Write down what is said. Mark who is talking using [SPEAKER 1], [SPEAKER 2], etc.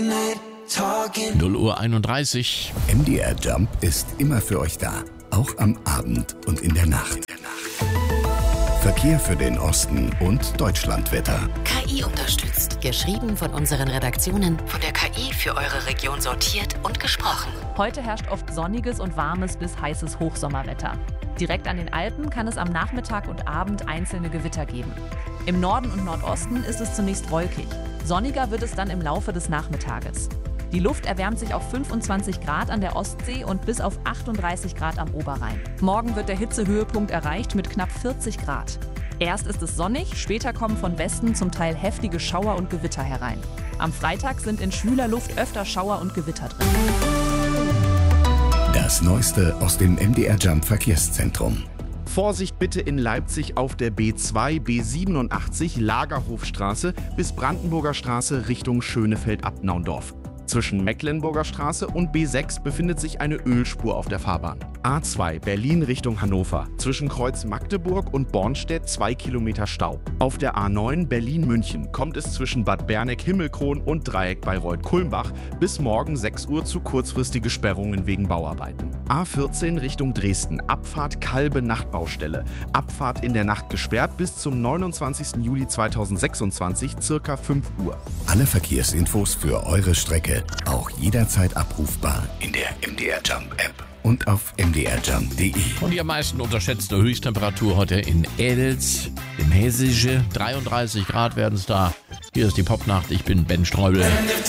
[SPEAKER 1] 0:31 Uhr.
[SPEAKER 2] MDR Jump ist immer für euch da, auch am Abend und in der Nacht. Verkehr für den Osten und Deutschlandwetter.
[SPEAKER 3] KI unterstützt. Geschrieben von unseren Redaktionen, von der KI für eure Region sortiert und gesprochen.
[SPEAKER 4] Heute herrscht oft sonniges und warmes bis heißes Hochsommerwetter. Direkt an den Alpen kann es am Nachmittag und Abend einzelne Gewitter geben. Im Norden und Nordosten ist es zunächst wolkig. Sonniger wird es dann im Laufe des Nachmittages. Die Luft erwärmt sich auf 25 Grad an der Ostsee und bis auf 38 Grad am Oberrhein. Morgen wird der Hitzehöhepunkt erreicht mit knapp 40 Grad. Erst ist es sonnig, später kommen von Westen zum Teil heftige Schauer und Gewitter herein. Am Freitag sind in schwüler Luft öfter Schauer und Gewitter drin.
[SPEAKER 2] Das Neueste aus dem MDR Jump Verkehrszentrum.
[SPEAKER 5] Vorsicht bitte in Leipzig auf der B2, B87 Lagerhofstraße bis Brandenburger Straße Richtung Schönefeld-Abnaundorf. Zwischen Mecklenburger Straße und B6 befindet sich eine Ölspur auf der Fahrbahn. A2 Berlin Richtung Hannover. Zwischen Kreuz Magdeburg und Bornstedt 2 Kilometer Stau. Auf der A9 Berlin-München kommt es zwischen Bad Berneck-Himmelkron und Dreieck Bayreuth-Kulmbach bis morgen 6 Uhr zu kurzfristigen Sperrungen wegen Bauarbeiten. A14 Richtung Dresden. Abfahrt Kalbe Nachtbaustelle. Abfahrt in der Nacht gesperrt bis zum 29. Juli 2026 circa 5 Uhr.
[SPEAKER 2] Alle Verkehrsinfos für eure Strecke auch jederzeit abrufbar in der MDR Jump App und auf mdrjump.de.
[SPEAKER 1] Und die am meisten unterschätzte Höchsttemperatur heute in Edels, im Hessische. 33 Grad werden es da. Hier ist die Popnacht. Ich bin Ben Streubel.